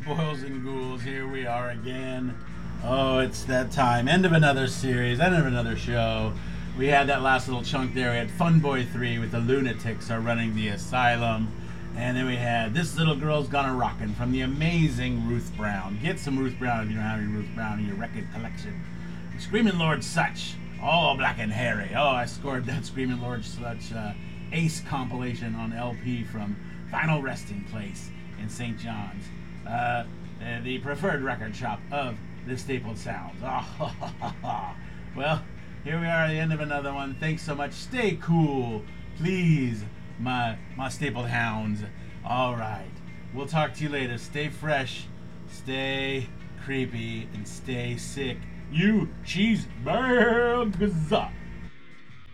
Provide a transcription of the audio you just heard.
Boils and ghouls, here we are again. Oh, it's that time. End of another series, end of another show. We had that last little chunk there. We had Fun Boy 3 with the Lunatics are running the asylum. And then we had This Little Girl's Gonna Rockin' from the amazing Ruth Brown. Get some Ruth Brown if you don't have any Ruth Brown in your record collection. Screaming Lord Sutch, all black and hairy. Oh, I scored that Screaming Lord Sutch Ace compilation on LP from Final Resting Place in St. John's. The preferred record shop of the Stapled Sounds. Oh, well, here we are at the end of another one. Thanks so much. Stay cool, please, my stapled hounds. All right, we'll talk to you later. Stay fresh, stay creepy, and stay sick. You cheesebags.